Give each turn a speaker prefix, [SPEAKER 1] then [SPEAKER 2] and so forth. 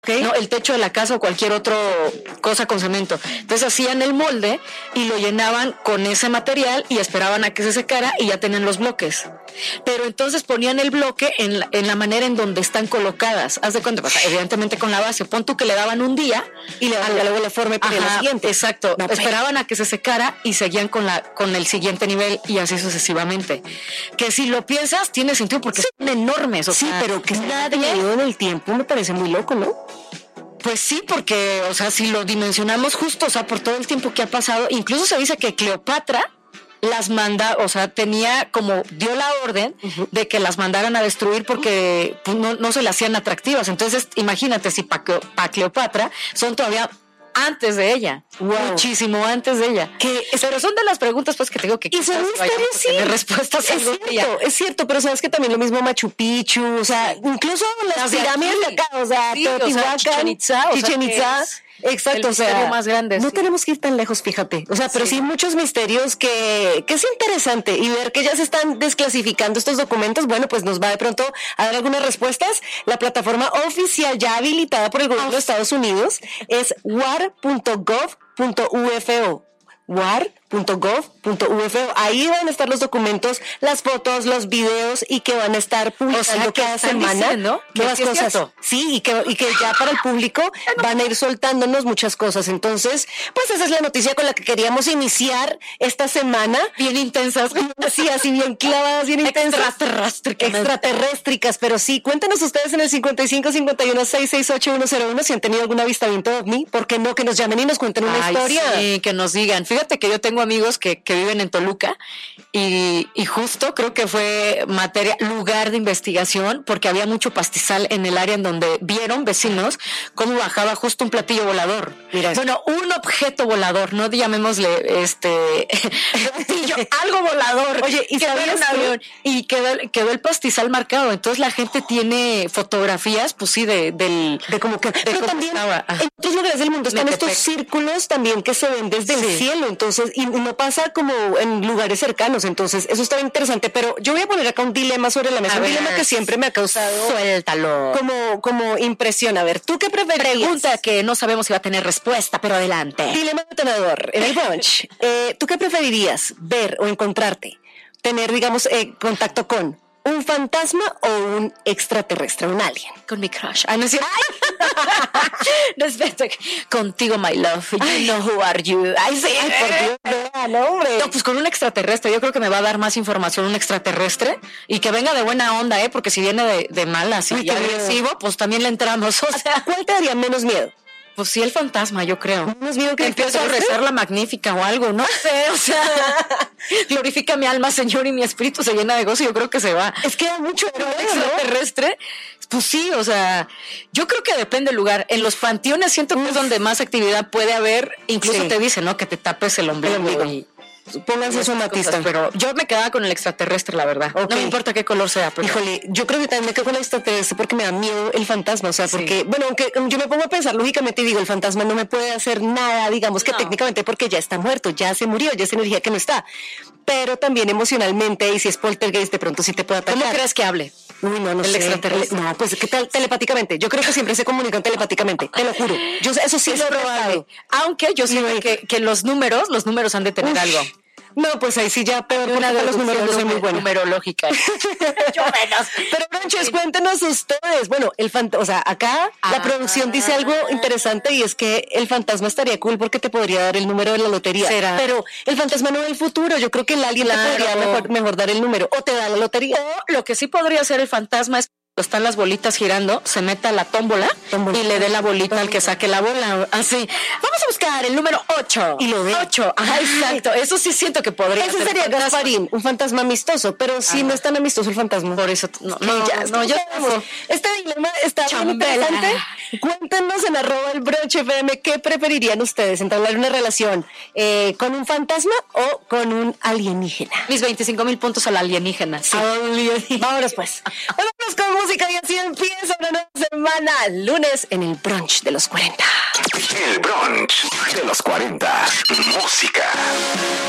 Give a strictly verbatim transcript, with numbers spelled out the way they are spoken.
[SPEAKER 1] Okay. No, el techo de la casa o cualquier otra cosa con cemento. Entonces hacían el molde y lo llenaban con ese material y esperaban a que se secara y ya tenían los bloques. Pero entonces ponían el bloque en la, en la manera en donde están colocadas. Haz de cuenta, pues, evidentemente con la base. Pon tú que le daban un día y le daban luego la forma y ponían la siguiente. Exacto. No, esperaban a que se secara y seguían con la con el siguiente nivel y así sucesivamente. Que si lo piensas tiene sentido porque sí. Son enormes. O
[SPEAKER 2] sí,
[SPEAKER 1] sea,
[SPEAKER 2] pero que nadie en el tiempo me parece muy loco, ¿no?
[SPEAKER 1] Pues sí, porque, o sea, si lo dimensionamos justo, o sea, por todo el tiempo que ha pasado, incluso se dice que Cleopatra las manda, o sea, tenía como, dio la orden uh-huh. de que las mandaran a destruir porque pues, no, no se le hacían atractivas. Entonces, imagínate si para pa Cleopatra son todavía antes de ella, wow. muchísimo antes de ella. Que, pero son de las preguntas pues que tengo que
[SPEAKER 2] y son misterios, sí.
[SPEAKER 1] tener respuestas.
[SPEAKER 2] Es cierto, es cierto, pero sabes que también lo mismo Machu Picchu, o sea, incluso las, las pirámides de acá, o sea, sí, Teotihuacán,
[SPEAKER 1] Chichén Itzá,
[SPEAKER 2] Chichén Itzá. Exacto,
[SPEAKER 1] o sea, más grande,
[SPEAKER 2] no
[SPEAKER 1] sí.
[SPEAKER 2] tenemos que ir tan lejos, fíjate. O sea, pero sí, sí muchos misterios que, que es interesante y ver que ya se están desclasificando estos documentos, bueno, pues nos va de pronto a dar algunas respuestas. La plataforma oficial ya habilitada por el gobierno oh. de Estados Unidos es war punto gov punto u f o. war punto gov punto u f o. Ahí van a estar los documentos, las fotos, los videos y que van a estar publicando o sea, cada semana nuevas
[SPEAKER 1] es
[SPEAKER 2] cosas.
[SPEAKER 1] Cierto.
[SPEAKER 2] Sí, y que, y que ya para el público van a ir soltándonos muchas cosas. Entonces, pues esa es la noticia con la que queríamos iniciar esta semana.
[SPEAKER 1] Bien intensas.
[SPEAKER 2] Sí, así bien clavadas, bien intensas.
[SPEAKER 1] Extraterréstricas.
[SPEAKER 2] Extraterréstricas, pero sí, cuéntenos ustedes en el cincuenta y cinco cincuenta y uno sesenta y seis ochenta y uno cero uno si han tenido algún avistamiento ovni. ¿Por qué no? Que nos llamen y nos cuenten una
[SPEAKER 1] Ay,
[SPEAKER 2] historia.
[SPEAKER 1] Sí, que nos digan. Fíjate que yo tengo amigos que, que viven en Toluca y, y justo creo que fue materia, lugar de investigación porque había mucho pastizal en el área en donde vieron vecinos cómo bajaba justo un platillo volador. Mira, bueno, un objeto volador, no llamémosle este platillo, algo volador.
[SPEAKER 2] Oye, y
[SPEAKER 1] quedó
[SPEAKER 2] sabías
[SPEAKER 1] un avión y quedó, quedó el pastizal marcado. Entonces la gente tiene fotografías, pues sí, de, del
[SPEAKER 2] de como que.
[SPEAKER 1] De
[SPEAKER 2] pero también estaba. En otros lugares del mundo están Metepec. Estos círculos también que se ven desde sí. el cielo. Entonces, y no pasa como en lugares cercanos, entonces eso está interesante, pero yo voy a poner acá un dilema sobre la mesa, a un ver, dilema que siempre me ha causado
[SPEAKER 1] suéltalo
[SPEAKER 2] como, como impresión. A ver, ¿tú qué preferirías?
[SPEAKER 1] Pregunta que no sabemos si va a tener respuesta, pero adelante.
[SPEAKER 2] Dilema detonador en el brunch. eh, ¿Tú qué preferirías ver o encontrarte? Tener, digamos, eh, contacto con ¿un fantasma o un extraterrestre, un alien?
[SPEAKER 1] Con mi crush. Ay, no es cierto. Respeto. Contigo, my love. You Ay. know who are you. Ay, sí.
[SPEAKER 2] Ay, por Dios, vean, hombre.
[SPEAKER 1] No, pues con un extraterrestre. Yo creo que me va a dar más información un extraterrestre y que venga de buena onda, ¿eh? Porque si viene de, de malas y agresivo, pues también le entramos. O sea,
[SPEAKER 2] ¿cuál te daría menos miedo?
[SPEAKER 1] Pues sí, el fantasma, yo creo.
[SPEAKER 2] ¿Menos miedo que
[SPEAKER 1] empiezo a rezar la magnífica o algo? No sé, o sea, glorifica mi alma, Señor, y mi espíritu se llena de gozo. Yo creo que se va.
[SPEAKER 2] Es que da mucho
[SPEAKER 1] pero el extraterrestre, pues sí, o sea, yo creo que depende del lugar. En los panteones siento que es donde más actividad puede haber. Incluso sí. te dicen, ¿no? Que te tapes el ombligo. El ombligo. Y
[SPEAKER 2] pónganse su matista.
[SPEAKER 1] Pero yo me quedaba con el extraterrestre, la verdad. Okay. No me importa qué color sea. Pero...
[SPEAKER 2] Híjole, yo creo que también me quedo con el extraterrestre porque me da miedo el fantasma. O sea, porque, sí. bueno, aunque yo me pongo a pensar lógicamente y digo, el fantasma no me puede hacer nada, digamos que no. técnicamente porque ya está muerto, ya se murió, ya es energía que no está. Pero también emocionalmente, y si es poltergeist, de pronto sí te puede atacar.
[SPEAKER 1] ¿Cómo crees que hable?
[SPEAKER 2] Uy, no, no
[SPEAKER 1] el
[SPEAKER 2] sé.
[SPEAKER 1] extraterrestre.
[SPEAKER 2] No, pues ¿qué tal telepáticamente? Yo creo que siempre se comunican telepáticamente, te lo juro. Yo eso sí es lo probable.
[SPEAKER 1] Aunque yo sé que, que los números, los números han de tener Uf. algo.
[SPEAKER 2] No, pues ahí sí ya peor una de los números no soy muy buena.
[SPEAKER 1] Numerológica. Yo menos.
[SPEAKER 2] Pero Bronches, sí. cuéntenos ustedes. Bueno, el fant- o sea, acá ah, la producción dice algo interesante y es que el fantasma estaría cool porque te podría dar el número de la lotería.
[SPEAKER 1] ¿Será?
[SPEAKER 2] Pero el fantasma no del futuro. Yo creo que el alien claro. te podría mejor, mejor dar el número o te da la lotería.
[SPEAKER 1] O lo que sí podría hacer el fantasma es están las bolitas girando, se meta a la tómbola, tómbola y le dé la bolita tómbola. Al que saque la bola. Así. Vamos a buscar el número ocho.
[SPEAKER 2] Y lo de
[SPEAKER 1] ocho. Ajá, exacto. Eso sí siento que podría
[SPEAKER 2] Ese
[SPEAKER 1] ser.
[SPEAKER 2] sería Gasparín, un fantasma amistoso, pero sí Ajá. no es tan amistoso el fantasma.
[SPEAKER 1] Por eso, no, no,
[SPEAKER 2] ya,
[SPEAKER 1] no, yo
[SPEAKER 2] no. Este dilema está muy interesante. Cuéntenos en arroba el brunch F M qué preferirían ustedes, entablar una relación eh, con un fantasma o con un alienígena.
[SPEAKER 1] Mis veinticinco mil puntos al alienígena.
[SPEAKER 2] Sí. Alienígena. Vámonos pues. Vámonos con música y así empieza una nueva semana, lunes en el brunch de los cuarenta.
[SPEAKER 3] El brunch de los cuarenta. Música.